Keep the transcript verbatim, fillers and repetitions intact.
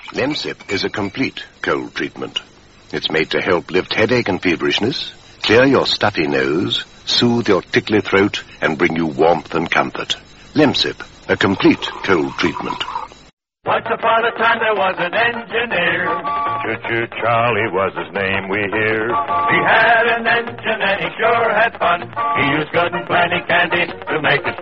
Lemsip is a complete cold treatment. It's made to help lift headache and feverishness, clear your stuffy nose, soothe your tickly throat, and bring you warmth and comfort. Lemsip, a complete cold treatment. Once upon a time there was an engineer. Choo-choo Charlie was his name, we hear. He had an engine and he sure had fun. He used good and plenty candy to make it